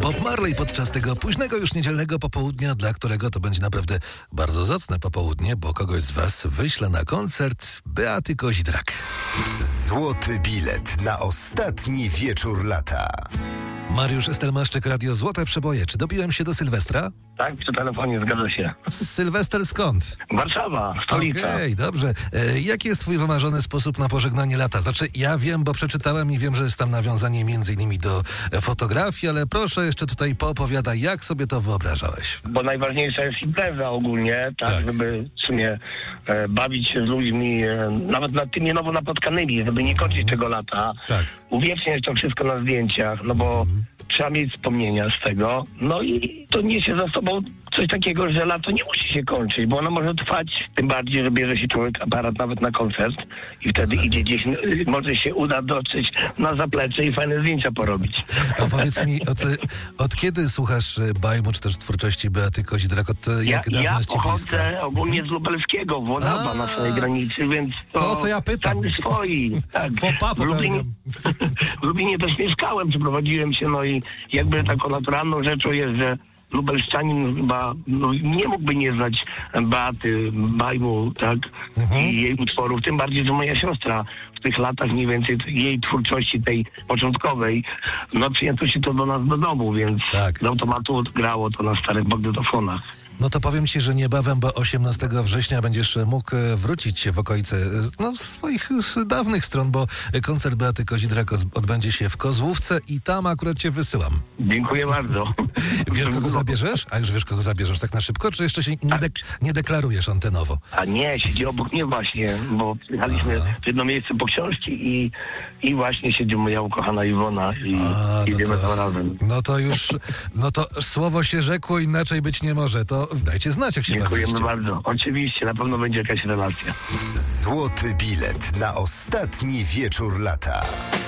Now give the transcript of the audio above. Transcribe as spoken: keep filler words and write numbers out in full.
Bob Marley podczas tego późnego już niedzielnego popołudnia, dla którego to będzie naprawdę bardzo zacne popołudnie, bo kogoś z was wyślę na koncert Beaty Kozidrak. Złoty bilet na ostatni wieczór lata. Mariusz Stelmaszczyk, Radio Złote Przeboje. Czy dobiłem się do Sylwestra? Tak, przy telefonie, zgadza się. Sylwester skąd? Warszawa, stolica. Okej, okay, dobrze. E, jaki jest twój wymarzony sposób na pożegnanie lata? Znaczy, ja wiem, bo przeczytałem i wiem, że jest tam nawiązanie między innymi do fotografii, ale proszę jeszcze tutaj poopowiadaj, jak sobie to wyobrażałeś? Bo najważniejsza jest impreza ogólnie, tak, Tak. żeby w sumie e, bawić się z ludźmi, e, nawet nad tymi nowo napotkanymi, żeby nie kończyć tego lata. Tak. Uwieczniać to wszystko na zdjęciach, no bo trzeba mieć wspomnienia z tego. No i to niesie za sobą coś takiego, że lato nie musi się kończyć, bo ono może trwać, tym bardziej, że bierze się człowiek aparat nawet na koncert i wtedy idzie gdzieś, y, może się uda dotrzeć na zaplecze i fajne zdjęcia porobić. A powiedz mi, od, od kiedy słuchasz bajmu, czy też twórczości Beaty Kozidrak? Od Ja, jak dawno ja jest ci bliska? pochodzę ogólnie z Lubelskiego, Włodawa A. na swojej granicy, więc to... To, co ja pytam. Sami swoi. Tak. Faux pas W Lublinie, w Lublinie też mieszkałem, przeprowadziłem się, no i jakby taką naturalną rzeczą jest, że Lubelszczanin chyba no, nie mógłby nie znać Beaty, bajmu, tak, Mhm. i jej utworów, tym bardziej, że moja siostra w tych latach mniej więcej jej twórczości tej początkowej, no przyjęto się to do nas do domu, więc Tak. z automatu grało to na starych magnetofonach. No to powiem ci, że niebawem, bo osiemnastego września będziesz mógł wrócić w okolice no, swoich dawnych stron, bo koncert Beaty Kozidrak odbędzie się w Kozłówce i tam akurat cię wysyłam. Dziękuję bardzo. Wiesz, kogo zabierzesz? A już wiesz, kogo zabierzesz tak na szybko, czy jeszcze się nie, dek- nie deklarujesz antenowo? A nie, siedzi obok mnie właśnie, bo przyjechaliśmy Aha. w jedno miejsce po książki i, i właśnie siedzi moja ukochana Iwona i A, no idziemy to- tam razem. No to już, no to słowo się rzekło, inaczej być nie może. To dajcie znać, jak się Dziękujemy bawiliście. bardzo. Oczywiście, na pewno będzie jakaś relacja. Złoty bilet na ostatni wieczór lata.